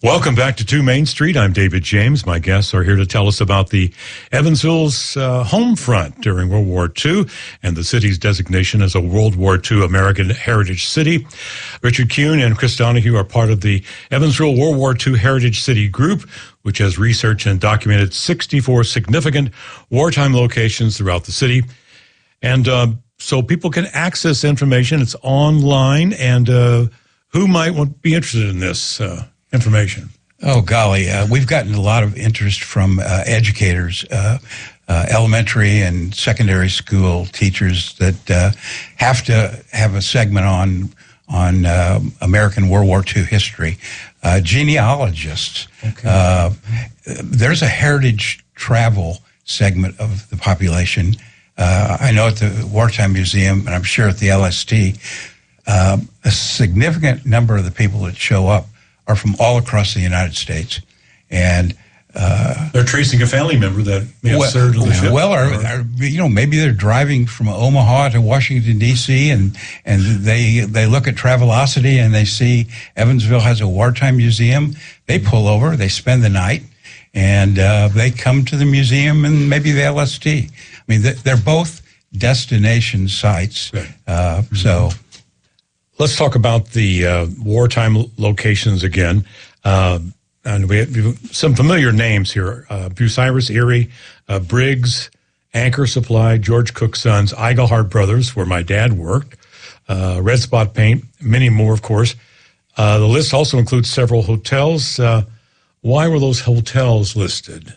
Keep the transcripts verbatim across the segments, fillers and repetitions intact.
Welcome back to two Main Street. I'm David James. My guests are here to tell us about the Evansville's uh, home front during World War Two and the city's designation as a World War Two American Heritage City. Richard Kuhn and Chris Donahue are part of the Evansville World War Two Heritage City Group, which has researched and documented sixty-four significant wartime locations throughout the city. And uh, so people can access information. It's online. And uh, who might want be interested in this uh information? Oh, golly. Uh, we've gotten a lot of interest from uh, educators, uh, uh, elementary and secondary school teachers that uh, have to have a segment on on uh, American World War Two history. Uh, genealogists. Okay. Uh, there's a heritage travel segment of the population. Uh, I know at the Wartime Museum, and I'm sure at the L S T, uh, a significant number of the people that show up are from all across the United States, and uh, they're tracing a family member that may have well, served on the ship. Well, or, or, you know, maybe they're driving from Omaha to Washington D C, and and they they look at Travelocity and they see Evansville has a wartime museum. They pull over, they spend the night, and uh, they come to the museum and maybe the L S T. I mean, they're both destination sites. Right. Uh, mm-hmm. So. Let's talk about the uh, wartime locations again. Uh, and we have some familiar names here. Uh, Bucyrus, Erie, uh, Briggs, Anchor Supply, George Cook Sons, Eigelhart Brothers, where my dad worked, uh, Red Spot Paint, many more, of course. Uh, the list also includes several hotels. Uh, why were those hotels listed?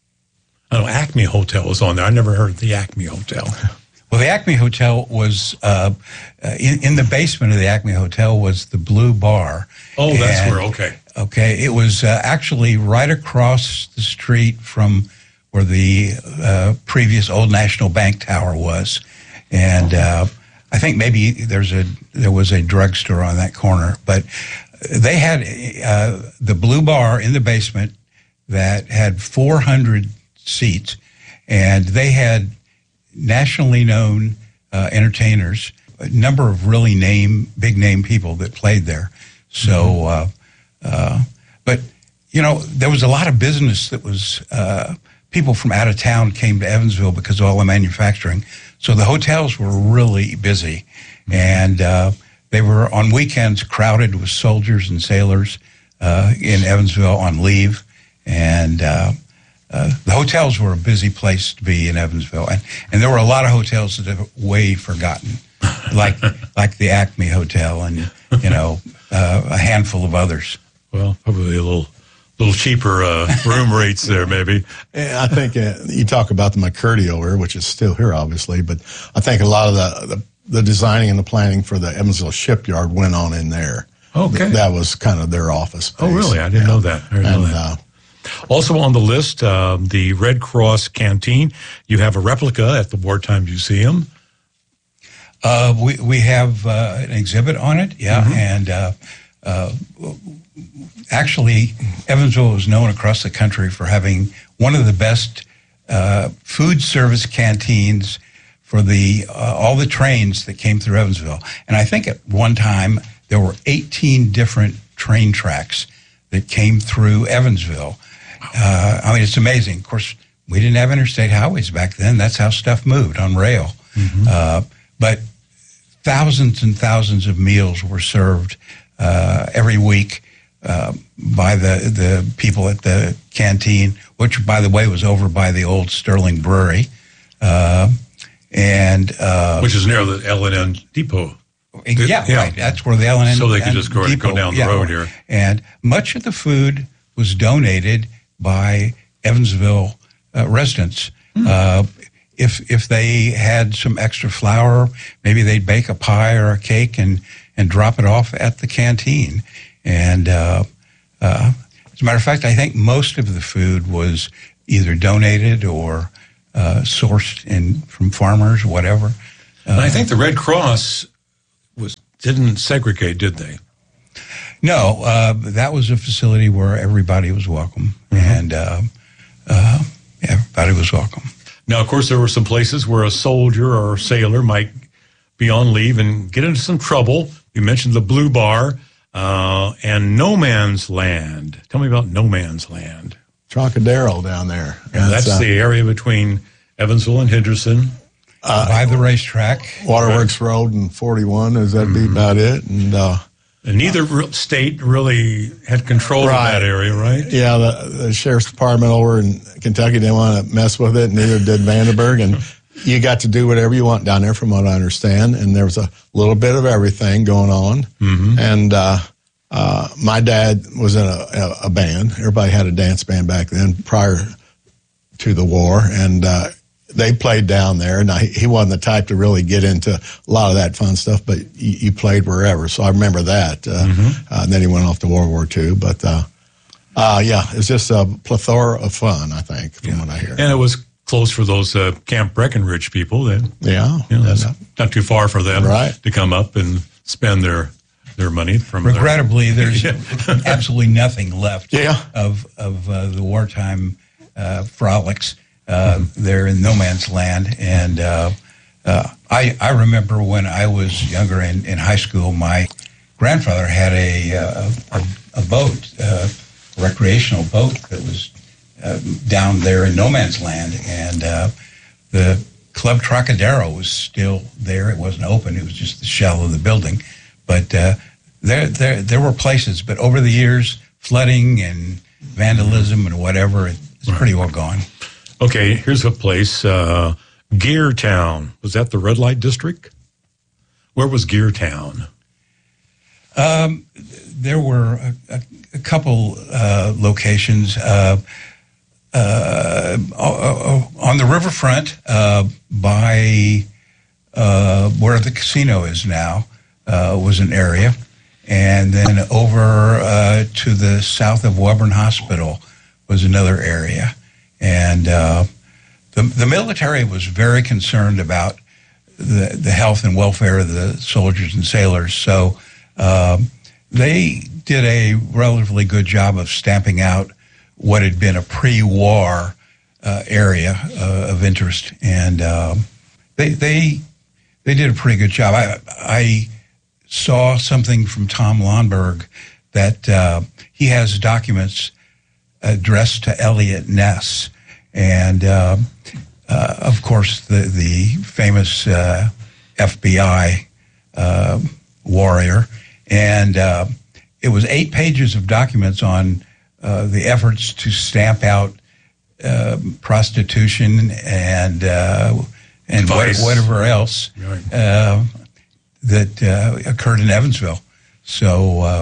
I know Acme Hotel was on there. I never heard of the Acme Hotel. Well, the Acme Hotel was, uh, in, in the basement of the Acme Hotel was the Blue Bar. Oh, that's and, where, okay. Okay, it was uh, actually right across the street from where the uh, previous Old National Bank Tower was. And uh, I think maybe there's a there was a drugstore on that corner. But they had uh, the Blue Bar in the basement that had four hundred seats, and they had nationally known uh, entertainers, a number of really name, big name people that played there. So, mm-hmm. uh, uh, but, you know, there was a lot of business that was, uh, people from out of town came to Evansville because of all the manufacturing. So the hotels were really busy. Mm-hmm. And uh, they were on weekends crowded with soldiers and sailors uh, in Evansville on leave. And uh Uh, the hotels were a busy place to be in Evansville, and, and there were a lot of hotels that are way forgotten, like like the Acme Hotel, and you know uh, a handful of others. Well, probably a little little cheaper uh, room rates there, maybe. I think uh, you talk about the McCurdy over, which is still here, obviously, but I think a lot of the the, the designing and the planning for the Evansville shipyard went on in there. Okay, Th- that was kind of their office space. Oh, really? I didn't yeah. know that. I didn't and, know that. Uh, Also on the list, uh, the Red Cross Canteen. You have a replica at the Wartime Museum. Uh, we we have uh, an exhibit on it, yeah. Mm-hmm. And uh, uh, actually, Evansville is known across the country for having one of the best uh, food service canteens for the uh, all the trains that came through Evansville. And I think at one time there were eighteen different train tracks that came through Evansville. Uh, I mean, it's amazing. Of course, we didn't have interstate highways back then. That's how stuff moved, on rail. Mm-hmm. Uh, but thousands and thousands of meals were served uh, every week uh, by the, the people at the canteen, which, by the way, was over by the old Sterling Brewery. Uh, and uh, Which is near the L and N Depot. Yeah, yeah, right. That's where the L and N So they could just go, go down the yeah, road here. And much of the food was donated by Evansville uh, residents. Mm. Uh, if if they had some extra flour, maybe they'd bake a pie or a cake and, and drop it off at the canteen. And uh, uh, as a matter of fact, I think most of the food was either donated or uh, sourced in from farmers, whatever. Uh, I think the Red Cross was didn't segregate, did they? No, uh, that was a facility where everybody was welcome, mm-hmm. and uh, uh, everybody was welcome. Now, of course, there were some places where a soldier or a sailor might be on leave and get into some trouble. You mentioned the Blue Bar. uh, and No Man's Land. Tell me about No Man's Land. Trocadero down there. And that's, that's uh, the area between Evansville and Henderson. Uh, by the racetrack. Waterworks right. Road and forty-one, is that mm-hmm. be about it? And, uh, and neither uh, state really had control right. of that area, right? Yeah, the, the sheriff's department over in Kentucky didn't want to mess with it, neither did Vandenberg. And you got to do whatever you want down there, from what I understand. And there was a little bit of everything going on. Mm-hmm. And uh, uh, my dad was in a, a, a band. Everybody had a dance band back then prior to the war. And uh, they played down there. Now, he, he wasn't the type to really get into a lot of that fun stuff, but he, he played wherever. So I remember that. Uh, mm-hmm. uh, and then he went off to World War Two. But, uh, uh, yeah, it's just a plethora of fun, I think, from yeah. what I hear. And it was close for those uh, Camp Breckenridge people. Then, yeah. You know, that's uh, not too far for them right. to come up and spend their their money. From Regrettably, their, there's yeah. absolutely nothing left yeah. of, of uh, the wartime uh, frolics. Uh, they're in no man's land, and uh, uh, I I remember when I was younger in, in high school, my grandfather had a uh, a, a boat, uh, a recreational boat that was uh, down there in no man's land, and uh, the Club Trocadero was still there. It wasn't open; it was just the shell of the building. But uh, there there there were places, but over the years, flooding and vandalism and whatever, it's pretty well gone. Okay, here's a place, uh, Geartown. Was that the red light district? Where was Geartown? Um, there were a, a, a couple uh, locations. Uh, uh, on the riverfront, uh, by uh, where the casino is now, uh, was an area. And then over uh, to the south of Webern Hospital was another area. And uh, the the military was very concerned about the the health and welfare of the soldiers and sailors. So uh, they did a relatively good job of stamping out what had been a pre-war uh, area uh, of interest, and uh, they they they did a pretty good job. I I saw something from Tom Lomberg that uh, he has documents addressed to Elliot Ness, and uh, uh, of course the the famous uh, F B I uh, warrior, and uh, it was eight pages of documents on uh, the efforts to stamp out uh, prostitution and uh, and what, whatever else right. uh, that uh, occurred in Evansville. So. Uh,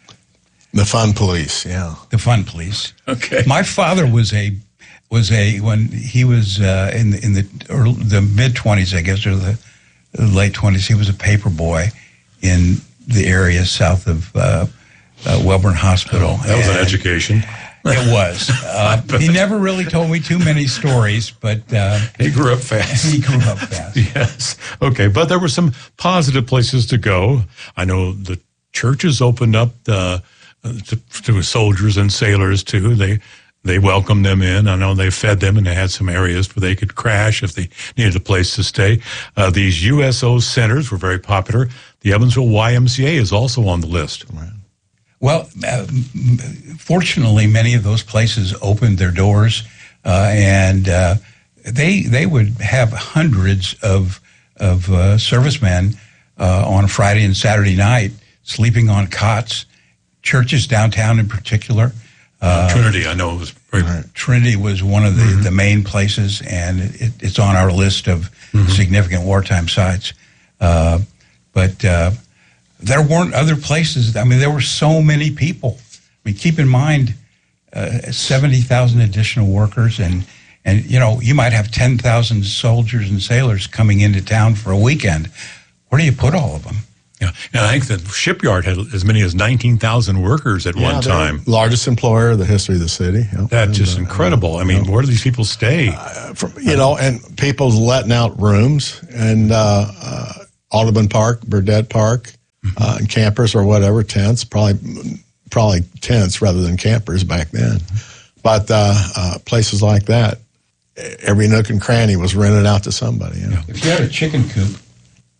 The fun police, yeah. The fun police. Okay. My father was a was a when he was uh, in the, in the early, the mid twenties, I guess, or the, the late twenties. He was a paper boy in the area south of uh, uh, Webern Hospital. Oh, that was and an education. It was. Uh, he never really told me too many stories, but uh, he grew up fast. He grew up fast. Yes. Okay, but there were some positive places to go. I know the churches opened up the. To, to soldiers and sailors too. They they welcomed them in. I know they fed them, and they had some areas where they could crash if they needed a place to stay. Uh, these U S O centers were very popular. The Evansville Y M C A is also on the list. Well, uh, fortunately, many of those places opened their doors, uh, and uh, they they would have hundreds of of uh, servicemen uh, on a Friday and Saturday night sleeping on cots. Churches downtown in particular. Uh, Trinity, I know it was very right. Trinity was one of the, mm-hmm. the main places, and it, it's on our list of mm-hmm. significant wartime sites. Uh, but uh, there weren't other places. I mean, there were so many people. I mean, keep in mind, uh, seventy thousand additional workers, and, and you know, you might have ten thousand soldiers and sailors coming into town for a weekend. Where do you put all of them? Yeah, and I think the shipyard had as many as nineteen thousand workers at yeah, one time. Largest employer in the history of the city. Yep. That's and, just uh, incredible. I mean, yep. where do these people stay? Uh, from, you know, and people's letting out rooms and uh, uh, Audubon Park, Burdett Park, mm-hmm. uh, and campers or whatever, tents, probably probably tents rather than campers back then. Mm-hmm. But uh, uh, places like that, every nook and cranny was rented out to somebody. You know? If you had a chicken coop,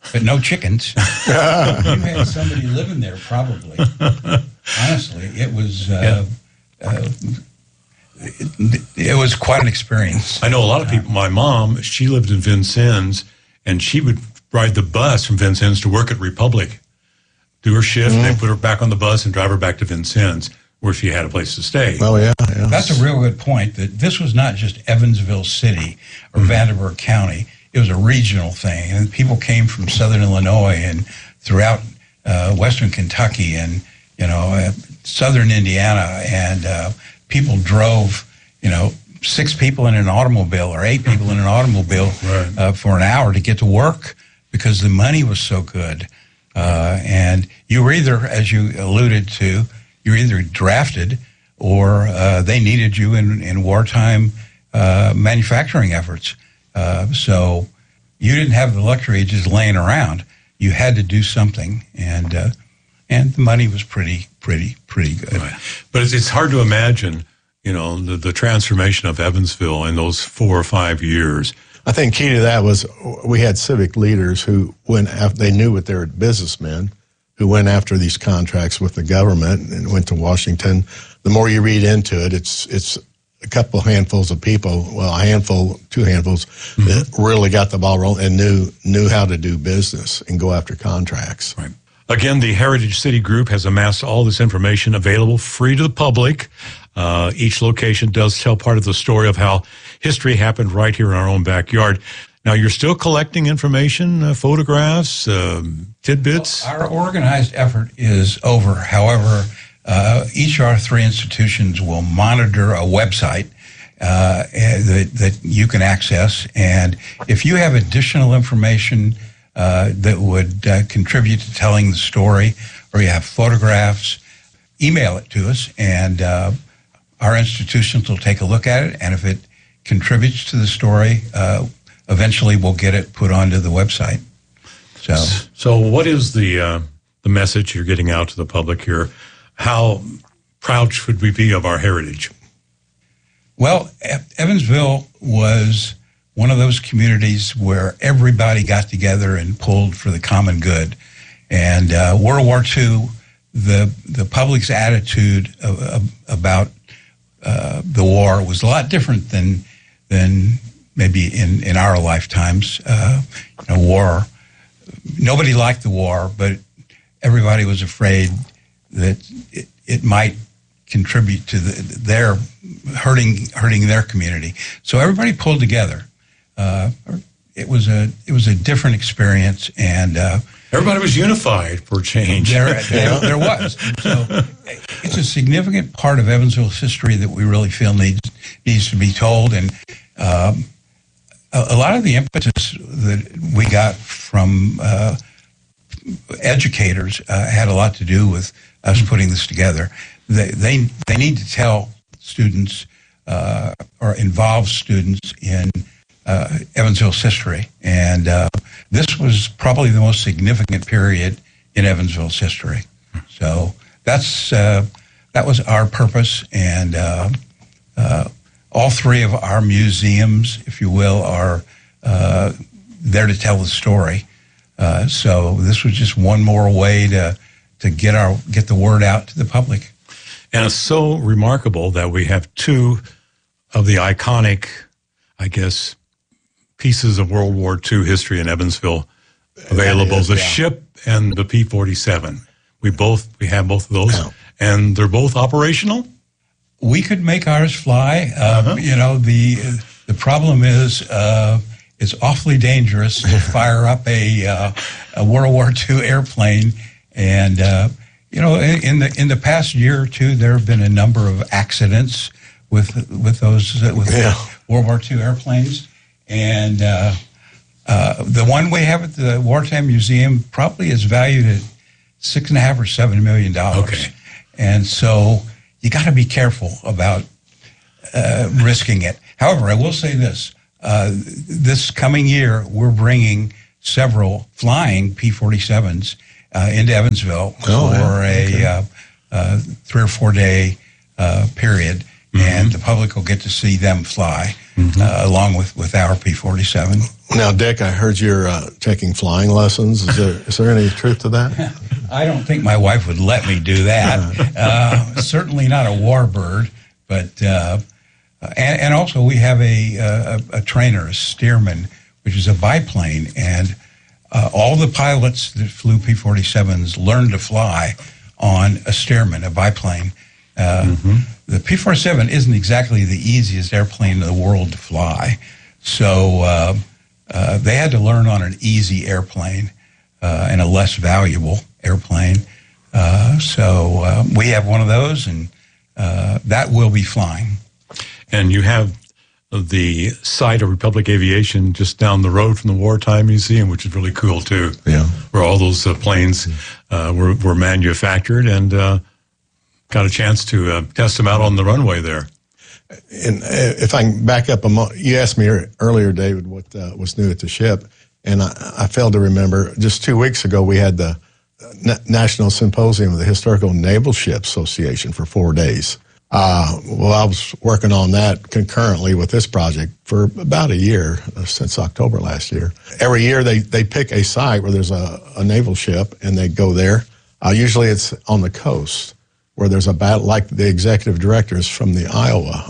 but no chickens. You had somebody living there, probably. Honestly, it was uh, yeah. uh, it, it was quite an experience. I know a lot of people. My mom, she lived in Vincennes, and she would ride the bus from Vincennes to work at Republic, do her shift, mm-hmm. and they put her back on the bus and drive her back to Vincennes, where she had a place to stay. Oh, yeah, yeah. That's a real good point, that this was not just Evansville City or mm-hmm. Vanderburgh County. It was a regional thing, and people came from southern Illinois and throughout uh, western Kentucky and, you know, uh, southern Indiana, and uh, people drove, you know, six people in an automobile or eight people in an automobile right. uh, for an hour to get to work because the money was so good. Uh, and you were either, as you alluded to, you were either drafted or uh, they needed you in, in wartime uh, manufacturing efforts. Uh, so you didn't have the luxury of just laying around. You had to do something, and uh, and the money was pretty, pretty, pretty good. Right. But it's, it's hard to imagine, you know, the, the transformation of Evansville in those four or five years. I think key to that was we had civic leaders who went after, they knew what they were businessmen, who went after these contracts with the government and went to Washington. The more you read into it, it's it's a couple handfuls of people, well, a handful, two handfuls, mm-hmm. that really got the ball rolling and knew knew how to do business and go after contracts. Right. Again, the Heritage City Group has amassed all this information available free to the public. Uh, each location does tell part of the story of how history happened right here in our own backyard. Now, you're still collecting information, uh, photographs, uh, tidbits? Well, our organized effort is over. However, uh, each of our three institutions will monitor a website uh, that, that you can access. And if you have additional information uh, that would uh, contribute to telling the story, or you have photographs, email it to us, and uh, our institutions will take a look at it. And if it contributes to the story, uh, eventually we'll get it put onto the website. So, so what is the uh, the message you're getting out to the public here? How proud should we be of our heritage? Well, Evansville was one of those communities where everybody got together and pulled for the common good. And uh, World War Two, the the public's attitude of, of, about uh, the war was a lot different than than maybe in, in our lifetimes. Uh, you know, war, nobody liked the war, but everybody was afraid that it, it might contribute to the, their hurting hurting their community. So everybody pulled together. Uh, it was a it was a different experience, and uh, everybody was unified for change. There, there, there was. So it's a significant part of Evansville's history that we really feel needs needs to be told, and um, a, a lot of the impetus that we got from uh, educators uh, had a lot to do with us putting this together. They they, they need to tell students uh, or involve students in uh, Evansville's history, and uh, this was probably the most significant period in Evansville's history. So that's uh, that was our purpose, and uh, uh, all three of our museums, if you will, are uh, there to tell the story. Uh, so this was just one more way to to get our get the word out to the public. And it's so remarkable that we have two of the iconic, I guess, pieces of World War Two history in Evansville available: is, the yeah. ship and the P forty-seven. We both we have both of those, oh. and they're both operational. We could make ours fly. Uh, uh-huh. You know, the the problem is uh, it's awfully dangerous to fire up a, uh, a World War Two airplane. And uh, you know, in, in the in the past year or two, there have been a number of accidents with with those uh, with yeah. World War Two airplanes. And uh, uh, the one we have at the Wartime Museum probably is valued at six and a half or seven million dollars. Okay. And so you got to be careful about uh, risking it. However, I will say this: uh, this coming year, we're bringing several flying P forty-sevens uh, into Evansville oh, for yeah. okay. a uh, uh, three or four day uh, period. and the public will get to see them fly mm-hmm. uh, along with, with our P forty-seven. Now, Dick, I heard you're uh, taking flying lessons. Is there, is there any truth to that? I don't think my wife would let me do that. Uh, certainly not a warbird, but uh, and, and also we have a, a, a trainer, a steerman, which is a biplane, and uh, all the pilots that flew P forty-sevens learned to fly on a steerman, a biplane. Uh, mm-hmm. The P forty-seven isn't exactly the easiest airplane in the world to fly, so uh, uh, they had to learn on an easy airplane uh, and a less valuable airplane. Uh, so uh, we have one of those, and uh, that will be flying. And you have the site of Republic Aviation just down the road from the Wartime Museum, which is really cool too. Yeah, where all those uh, planes uh, were were manufactured, and uh, got a chance to uh, test them out on the runway there. And if I can back up a moment, you asked me earlier, David, what uh, was new at the ship, and I, I failed to remember. Just two weeks ago, we had the Na- National Symposium of the Historical Naval Ship Association for four days. Uh, well, I was working on that concurrently with this project for about a year, uh, since October last year. Every year they, they pick a site where there's a, a naval ship, and they go there. Uh, usually it's on the coast where there's a battle, like the executive director is from the Iowa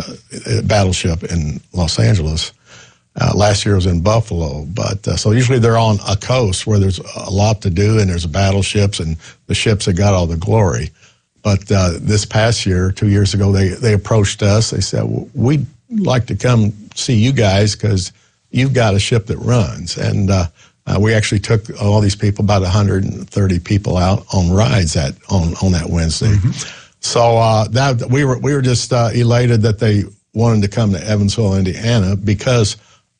the battleship in Los Angeles. Uh, last year was in Buffalo, but uh, so usually they're on a coast where there's a lot to do, and there's battleships and the ships that got all the glory. But uh, this past year, two years ago, they, they approached us. They said, well, we'd like to come see you guys because you've got a ship that runs. And uh, uh, we actually took all these people, about one hundred thirty people, out on rides that on, on that Wednesday. Mm-hmm. So uh, that we were we were just uh, elated that they wanted to come to Evansville, Indiana, because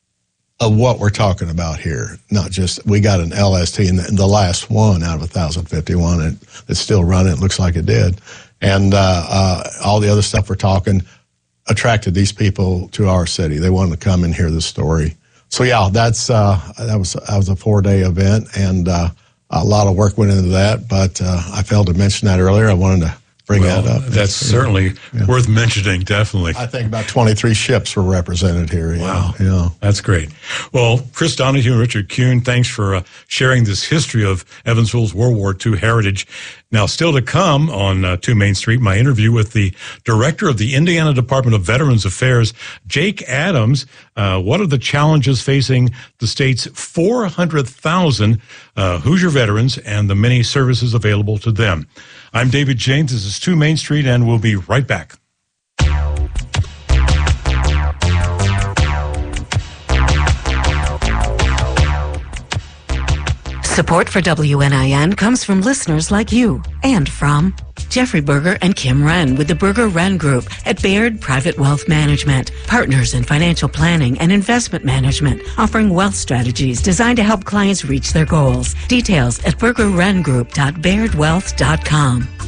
of what we're talking about here. Not just, we got an L S T, and the, the last one out of one thousand fifty-one it, that's still running. It looks like it did. And uh, uh, all the other stuff we're talking attracted these people to our city. They wanted to come and hear the story. So yeah, that's uh, that was that was a four-day event, and uh, a lot of work went into that. But uh, I failed to mention that earlier. I wanted to bring well, that up. That's it's, certainly yeah. worth mentioning, definitely. I think about twenty-three ships were represented here. Wow. Yeah. yeah. That's great. Well, Chris Donahue and Richard Kuhn, thanks for uh, sharing this history of Evansville's World War Two heritage. Now, still to come on uh, two Main Street, my interview with the director of the Indiana Department of Veterans Affairs, Jake Adams. Uh, what are the challenges facing the state's four hundred thousand uh, Hoosier veterans and the many services available to them? I'm David James. This is two Main Street, and we'll be right back. Support for W N I N comes from listeners like you and from Jeffrey Berger and Kim Wren with the Berger Wren Group at Baird Private Wealth Management, partners in financial planning and investment management, offering wealth strategies designed to help clients reach their goals. Details at berger wren group dot baird wealth dot com.